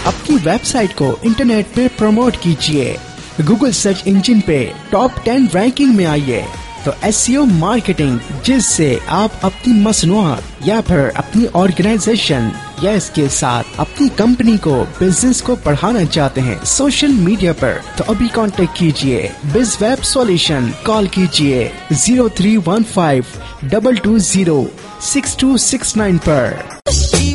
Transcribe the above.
अपनी वेबसाइट को इंटरनेट पे प्रमोट कीजिए, गूगल सर्च इंजन पे टॉप 10 रैंकिंग में आइए। तो SEO मार्केटिंग, जिससे आप अपनी मसनूआत या फिर अपनी ऑर्गेनाइजेशन या इसके साथ अपनी कंपनी को, बिजनेस को बढ़ाना चाहते हैं सोशल मीडिया पर, तो अभी कांटेक्ट कीजिए BizWeb सॉल्यूशन। कॉल कीजिए 0315 220 6269 पर।